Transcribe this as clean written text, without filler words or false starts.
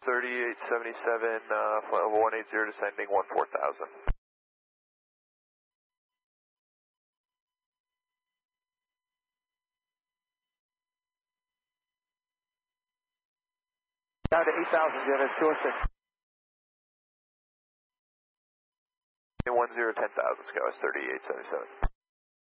3877, flight level 180 descending 14,000. Down to 8,000, Jet, it's 206. 10, 10,000, Skywest 3877.